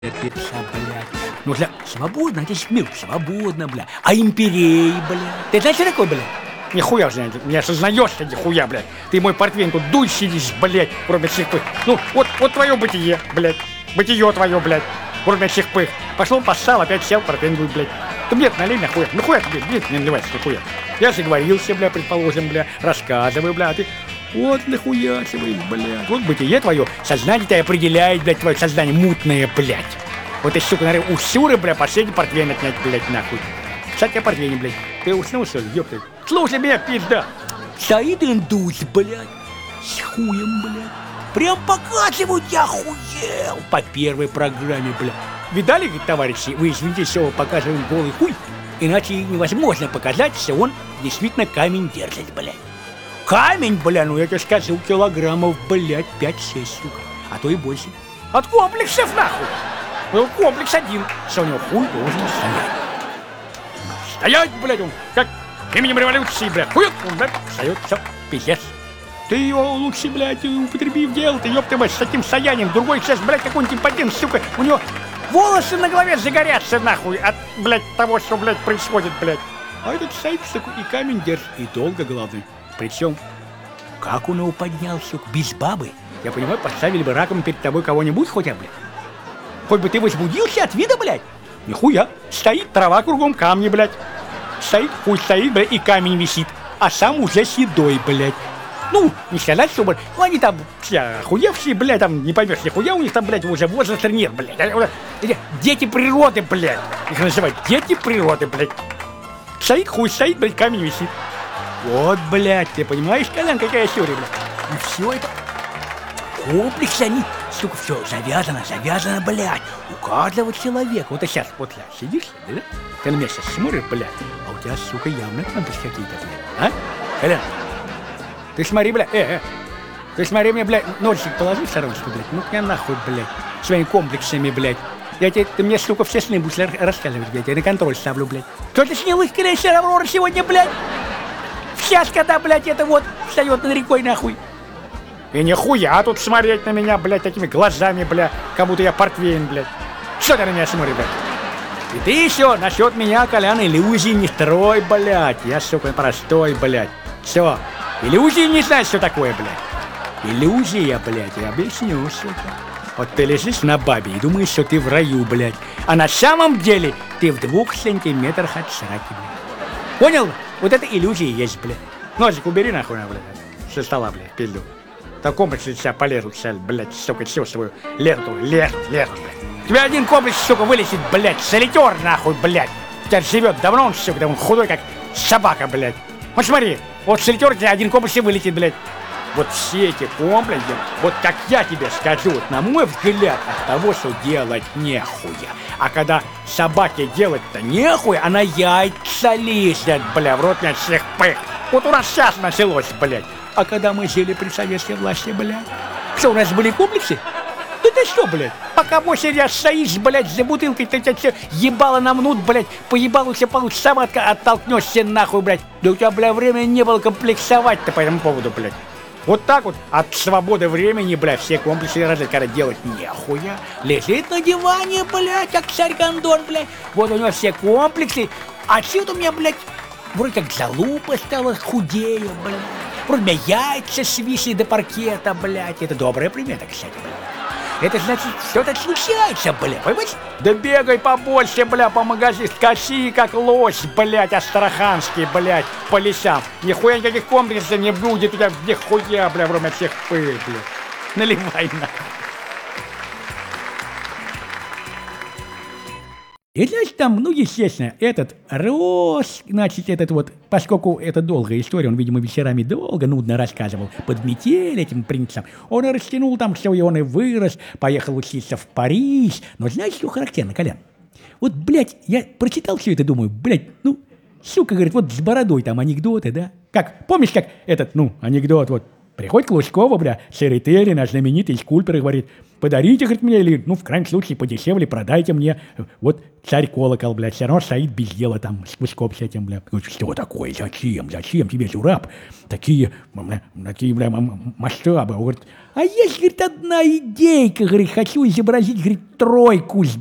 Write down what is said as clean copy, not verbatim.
Перца, блядь. Ну, свободно, это мир, свободно, бля. А империи, бля. Ты знаешь, что такое, бля? Нихуя же, не осознаешь ты, нихуя, блядь. Ты мой портвейн тут дуй сидишь, блядь, кроме всех пых. Ну, вот твое бытие, блядь. Бытие твое, блядь, кроме всех пых. Пошел, поссал, опять сел, портвейн дуй, блядь. Ты мне налей, нахуя. Ну, хуя тебе, блядь, не наливайся, нихуя. Я же говорился, бля, предположим, бля, рассказывай, бля, а ты... Вот нахуя себе, блядь. Вот бытие твое, сознание тебя определяет, блядь, твое сознание мутное, блядь. Вот ты, сука, наверное, у Сюры, бля, последний портвейн отнять, блядь, нахуй. Кстати, о портвейне, блядь. Ты уснул, что ли, ёпта? Слушай меня, пизда. Стоит индус, блядь, с хуем, блядь. Прям показывают, я охуел. По первой программе, блядь. Видали, говорит, товарищи, вы извините, что показываем голый хуй? Иначе невозможно показать, что он действительно камень держит, блядь. Камень, бля, ну я тебе скажу, килограммов, блядь, 5-6, сука. А то и больше. От комплексов, нахуй. Был комплекс один, что у него хуй должен стоять. Стоять, блядь, он, как именем революции, блядь. Хуй, он, блядь, встает, все, пиздец. Ты его лучше, блядь, употреби в дело, ты, ёпта, блядь, с таким стоянием. Другой сейчас, блядь, какой-нибудь импотент, сука, у него волосы на голове загорятся, нахуй, от, блядь, того, что, блядь, происходит, блядь. А этот стоит, сука, и камень держит, и долго, главное. Причем, как он его поднял, сука, без бабы? Я понимаю, поставили бы раком перед тобой кого-нибудь хотя бы. Хоть бы ты возбудился от вида, блядь. Нихуя. Стоит трава кругом, камни, блядь. Стоит, хуй стоит, блядь, и камень висит. А сам уже седой, блядь. Ну, не сказать, что, блядь, ну они там все охуевшие, блядь, там не поймешь, нихуя у них там, блядь, уже возраста нет, блядь. Дети природы, блядь. Их называют дети природы, блядь. Стоит, хуй стоит, блядь, камень висит. Вот, блядь, ты понимаешь, Колян, какая история, блядь? И все это комплекс, они, сука, все завязано, блядь. У каждого человека. Вот ты сейчас, вот я сидишь, да? Ты на меня сейчас смотришь, блядь, а у тебя, сука, явно комплекс какие-то, блядь. А? Колян, ты смотри, блядь, ты смотри мне, блядь, носик положи в стороночку, блядь. Ну, я нахуй, блядь, своими комплексами, блядь. Ты мне, сука, все сны будешь рассказывать, блядь, я на контроль ставлю, блядь. Кто ты снял из крейсера «Аврора» сегодня, блядь? Сейчас, когда, блядь, это вот встает над рекой, нахуй. И нихуя тут смотреть на меня, блядь, такими глазами, блядь, как будто я портвейн, блядь. Что ты на меня смотришь, блядь? И ты еще насчет меня, Колян, иллюзий не строй, блядь. Я, сука, простой, блядь. Все, иллюзии не знаешь, что такое, блядь. Иллюзия, блядь, я объясню, сука. Вот ты лежишь на бабе и думаешь, что ты в раю, блядь. А на самом деле ты в 2 сантиметрах от сраки, блядь. Понял? Вот это иллюзия есть, блядь. Ножик убери нахуй, блядь, со стола, блядь, пизду. В таком комплексе тебя полезут, блядь, сука, все свою ленту, блядь. У тебя один комплекс, сука, вылезет, блядь, солитер, нахуй, блядь. У тебя живет давно он, сука, он худой, как собака, блядь. Вот смотри, вот солитер у тебя один комплекс и вылетит, блядь. Вот все эти комплексы, вот как я тебе скажу, вот, на мой взгляд, от того, что делать нехуя. А когда собаке делать-то нехуя, она яйца лезет, бля, в рот на всех пых. Вот у нас сейчас началось, блядь. А когда мы жили при советской власти, блядь, что у нас были комплексы? Да ты что, блядь? Пока 8 раз стоишь, блядь, за бутылкой, ты тебя все ебало намнут, блядь, поебало все получше, сам оттолкнешься нахуй, блядь. Да у тебя, бля, времени не было комплексовать-то по этому поводу, блядь. Вот так вот от свободы времени, блядь, все комплексы разве когда делать нехуя. Лежит на диване, блядь, как царь Гондон, блядь. Вот у него все комплексы. А что-то у меня, блядь, вроде как залупа стала худее, блядь. Вроде у меня яйца свисли до паркета, блядь. Это добрая примета, кстати, блядь. Это значит, что-то случается, блядь, понимаешь? Да бегай побольше, бля, по магазину, скачи, как лось, блядь, астраханский, блядь, по лесам. Нихуя никаких комплексов не будет, у тебя нихуя, бля, вроде всех пыль, блядь. Наливай нахуй. И значит, там, ну, естественно, этот рос, значит, этот вот, поскольку это долгая история, он, видимо, вечерами долго, нудно рассказывал под метель этим принцам, он и растянул там все, и он и вырос, поехал учиться в Париж. Но знаешь, что характерно, Колян? Вот, блядь, я прочитал все это, думаю, блядь, ну, сука, говорит, вот с бородой там анекдоты, да? Как, помнишь, как этот, ну, анекдот, вот, Приходит к Лужкову, бля, Серетери, наш знаменитый скульптор, и говорит: подарите, говорит, мне, или, ну, в крайнем случае, подешевле продайте мне. Вот царь колокол, блядь, все равно стоит без дела там, с Лужков с этим, бля. Говорит: что такое, зачем тебе, дурак, такие, бля, масштабы? Он говорит: а есть, говорит, одна идейка, говорит, хочу изобразить, говорит, тройку с